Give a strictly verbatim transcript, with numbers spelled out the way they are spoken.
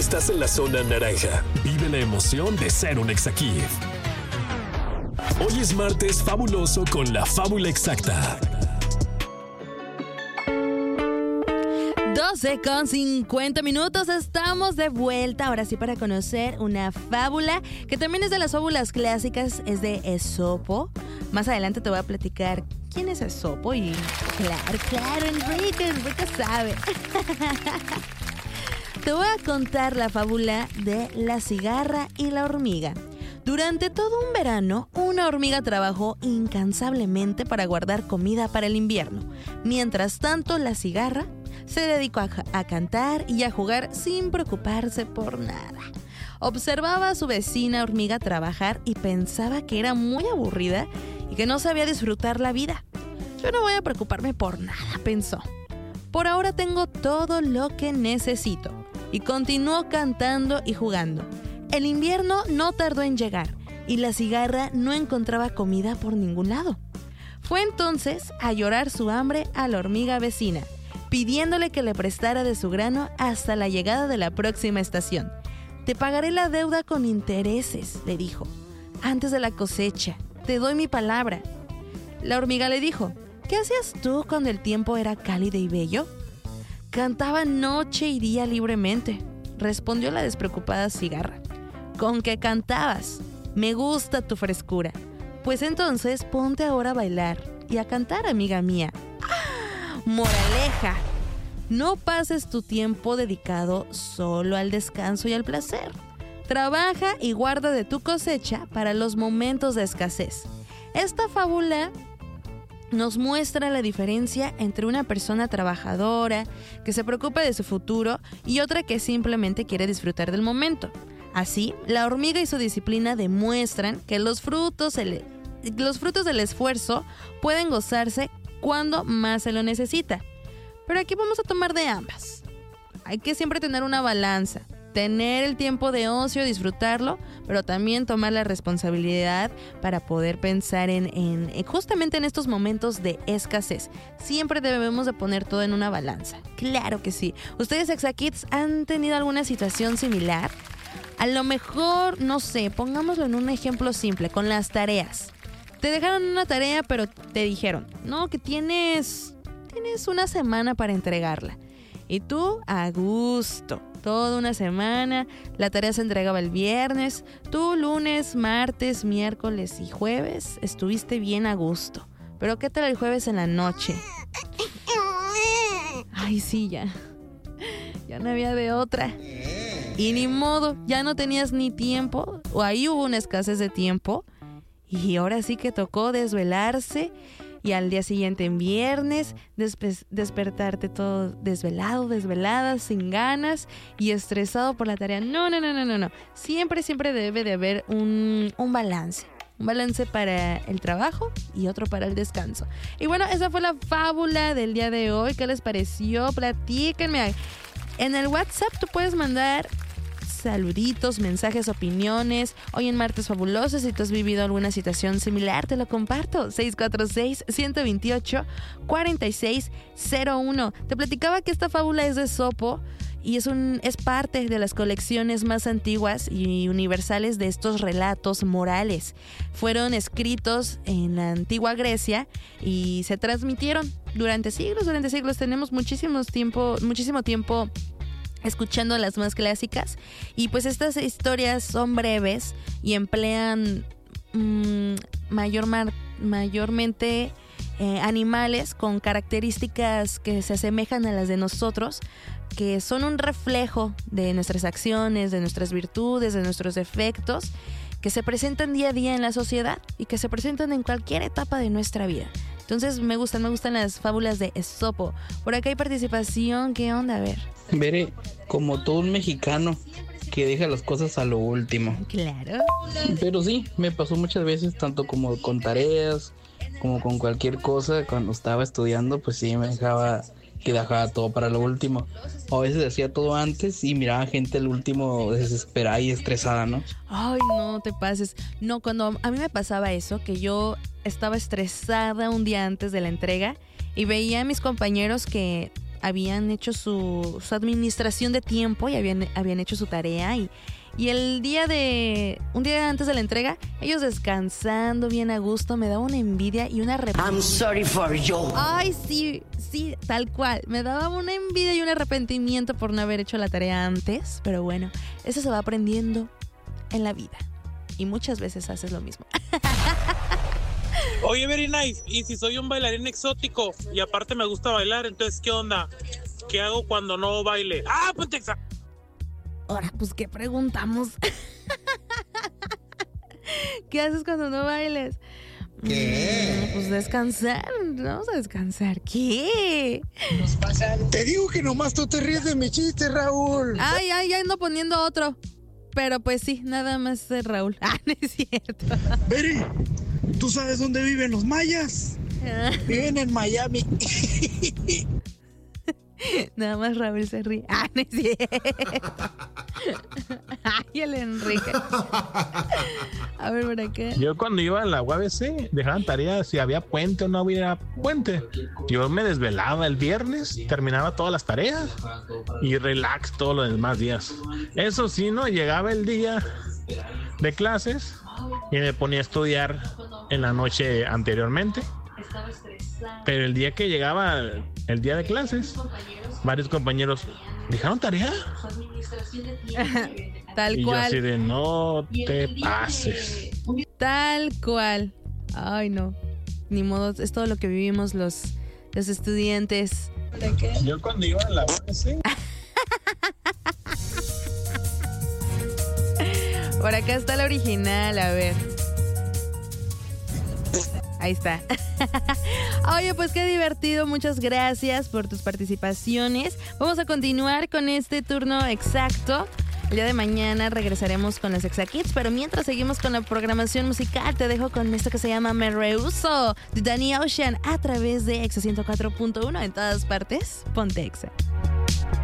Estás en la zona naranja. Vive la emoción de ser un Exactiv. Hoy es martes fabuloso con la fábula exacta. doce con cincuenta minutos, estamos de vuelta, ahora sí para conocer una fábula que también es de las fábulas clásicas, es de Esopo. Más adelante te voy a platicar quién es Esopo y claro, claro, Enrique, Enrique sabe. Te voy a contar la fábula de la cigarra y la hormiga. Durante todo un verano, una hormiga trabajó incansablemente para guardar comida para el invierno. Mientras tanto, la cigarra se dedicó a, a cantar y a jugar sin preocuparse por nada. Observaba a su vecina hormiga trabajar y pensaba que era muy aburrida y que no sabía disfrutar la vida. Yo no voy a preocuparme por nada, pensó. Por ahora tengo todo lo que necesito. Y continuó cantando y jugando. El invierno no tardó en llegar y la cigarra no encontraba comida por ningún lado. Fue entonces a llorar su hambre a la hormiga vecina, pidiéndole que le prestara de su grano hasta la llegada de la próxima estación. Te pagaré la deuda con intereses, le dijo. Antes de la cosecha, te doy mi palabra. La hormiga le dijo, ¿qué hacías tú cuando el tiempo era cálido y bello? Cantaba noche y día libremente, respondió la despreocupada cigarra. ¿Con qué cantabas? Me gusta tu frescura. Pues entonces ponte ahora a bailar y a cantar, amiga mía. ¡Ah! Moraleja. No pases tu tiempo dedicado solo al descanso y al placer. Trabaja y guarda de tu cosecha para los momentos de escasez. Esta fábula nos muestra la diferencia entre una persona trabajadora que se preocupa de su futuro y otra que simplemente quiere disfrutar del momento. Así, la hormiga y su disciplina demuestran que los frutos, el, los frutos del esfuerzo pueden gozarse cuando más se lo necesita. Pero aquí vamos a tomar de ambas. Hay que siempre tener una balanza. Tener el tiempo de ocio, disfrutarlo, pero también tomar la responsabilidad para poder pensar en, en, en justamente en estos momentos de escasez. Siempre debemos de poner todo en una balanza. Claro que sí. ¿Ustedes, Exackids, han tenido alguna situación similar? A lo mejor, no sé, pongámoslo en un ejemplo simple, con las tareas. Te dejaron una tarea, pero te dijeron, no, que tienes, tienes una semana para entregarla. Y tú, a gusto, toda una semana, la tarea se entregaba el viernes, tú lunes, martes, miércoles y jueves estuviste bien a gusto. Pero ¿qué tal el jueves en la noche? Ay, sí, ya, ya no había de otra. Y ni modo, ya no tenías ni tiempo, o ahí hubo una escasez de tiempo, y ahora sí que tocó desvelarse. Y al día siguiente, en viernes, despe- despertarte todo desvelado, desvelada, sin ganas y estresado por la tarea. No, no, no, no, no, no. Siempre, siempre debe de haber un, un balance. Un balance para el trabajo y otro para el descanso. Y bueno, esa fue la fábula del día de hoy. ¿Qué les pareció? Platíquenme. En el WhatsApp tú puedes mandar saluditos, mensajes, opiniones. Hoy en Martes Fabuloso, si tú has vivido alguna situación similar, te lo comparto. seis cuatro seis, uno dos ocho, cuatro seis cero uno. Te platicaba que esta fábula es de Esopo y es, un, es parte de las colecciones más antiguas y universales de estos relatos morales. Fueron escritos en la antigua Grecia y se transmitieron durante siglos, durante siglos. Tenemos muchísimos tiempo, muchísimo tiempo escuchando las más clásicas, y pues estas historias son breves y emplean mmm, mayor mar, mayormente eh, animales con características que se asemejan a las de nosotros, que son un reflejo de nuestras acciones, de nuestras virtudes, de nuestros defectos, que se presentan día a día en la sociedad y que se presentan en cualquier etapa de nuestra vida. Entonces me gustan, me gustan las fábulas de Esopo. Por acá hay participación, ¿qué onda? A ver. Veré, como todo un mexicano que deja las cosas a lo último. Claro. Pero sí, me pasó muchas veces, tanto como con tareas, como con cualquier cosa. Cuando estaba estudiando, pues sí, me dejaba que dejaba todo para lo último. A veces hacía todo antes y miraba gente al último desesperada y estresada, ¿no? Ay, no te pases. No, cuando a mí me pasaba eso, que yo estaba estresada un día antes de la entrega y veía a mis compañeros que habían hecho su, su administración de tiempo y habían, habían hecho su tarea y, y el día de, un día antes de la entrega, ellos descansando bien a gusto, me daba una envidia y una arrepentimiento. I'm sorry for you. Ay, sí, sí, tal cual. Me daba una envidia y un arrepentimiento por no haber hecho la tarea antes, pero bueno, eso se va aprendiendo en la vida y muchas veces haces lo mismo. Oye, very nice, y si soy un bailarín exótico y aparte me gusta bailar, entonces ¿qué onda? ¿Qué hago cuando no baile? ¡Ah, ponte exa! Ahora, pues, ¿qué preguntamos? ¿Qué haces cuando no bailes? ¿Qué? Mm, pues descansar, vamos a descansar. ¿Qué? Te digo que nomás tú te ríes de mi chiste, Raúl. Ay, ay, ya ando poniendo otro. Pero pues sí, nada más de Raúl. Ah, no es cierto. Beri, ¿tú sabes dónde viven los mayas? Viven en Miami. Nada más Raúl se ríe. Ah, no es cierto. Ay, el Enrique. A ver, por acá. Yo cuando iba a la U A B C dejaban tareas si había puente o no había puente. Yo me desvelaba el viernes, terminaba todas las tareas y relax todos los demás días. Eso sí, no, llegaba el día de clases y me ponía a estudiar en la noche anteriormente. Pero el día que llegaba el día de clases, varios compañeros dejaron tarea. Tal y cual. yo así de no te pases. Tal cual. Ay, no. Ni modo, es todo lo que vivimos los, los estudiantes. Yo cuando iba a la U A B C. Por acá está la original, a ver. Ahí está. Oye, pues qué divertido. Muchas gracias por tus participaciones. Vamos a continuar con este turno exacto. El día de mañana regresaremos con los Exa Kids, pero mientras seguimos con la programación musical, te dejo con esto que se llama Me Rehuso de Danny Ocean a través de Exa ciento cuatro punto uno. En todas partes, ponte Exa.